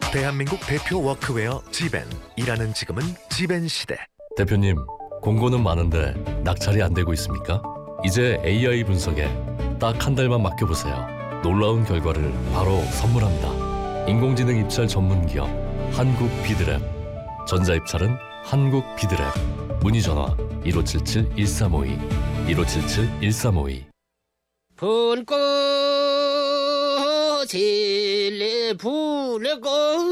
대한민국 대표 워크웨어 지벤. 일하는 지금은 지벤 시대. 대표님, 공고는 많은데 낙찰이 안 되고 있습니까? 이제 AI 분석에 딱 한 달만 맡겨보세요. 놀라운 결과를 바로 선물합니다. 인공지능 입찰 전문 기업 한국비드랩. 전자입찰은 한국비드랩. 문의 전화 1577-1352 1577-1352. 붉꽃이 부르고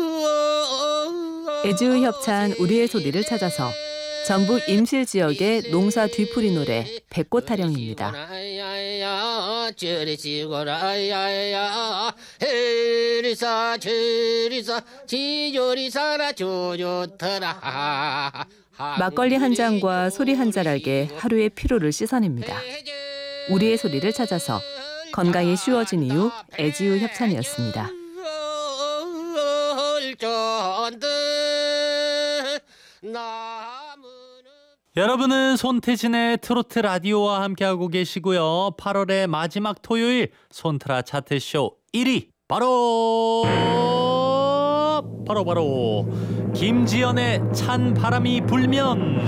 애주협찬 우리의 소리를 찾아서 전북 임실 지역의 농사 뒤풀이 노래 백꽃 타령입니다. 막걸리 한 잔과 소리 한 자락에 하루의 피로를 씻어냅니다. 우리의 소리를 찾아서 건강이 쉬워진 이유 애지우 협찬이었습니다. 여러분은 손태진의 트로트 라디오와 함께하고 계시고요. 8월의 마지막 토요일 손트라 차트쇼 1위 바로 김지연의 찬 바람이 불면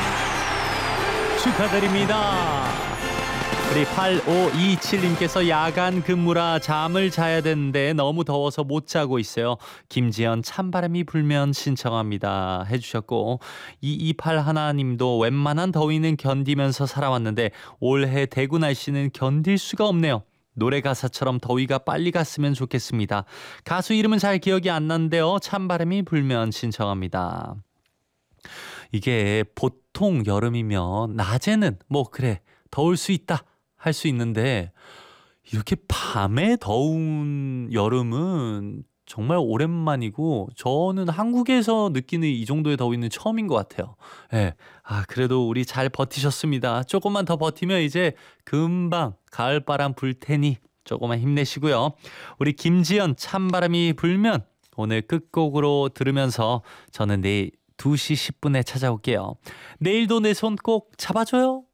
축하드립니다. 우리 8527님께서 야간 근무라 잠을 자야 되는데 너무 더워서 못 자고 있어요. 김지연 찬바람이 불면 신청합니다 해주셨고, 2281님도 웬만한 더위는 견디면서 살아왔는데 올해 대구 날씨는 견딜 수가 없네요. 노래 가사처럼 더위가 빨리 갔으면 좋겠습니다. 가수 이름은 잘 기억이 안 나는데요. 찬바람이 불면 신청합니다. 이게 보통 여름이면 낮에는 뭐 그래 더울 수 있다 할 수 있는데 이렇게 밤에 더운 여름은 정말 오랜만이고 저는 한국에서 느끼는 이 정도의 더위는 처음인 것 같아요. 네. 그래도 우리 잘 버티셨습니다. 조금만 더 버티면 이제 금방 가을바람 불 테니 조금만 힘내시고요. 우리 김지연 찬바람이 불면 오늘 끝곡으로 들으면서 저는 내일 2시 10분에 찾아올게요. 내일도 내 손 꼭 잡아줘요.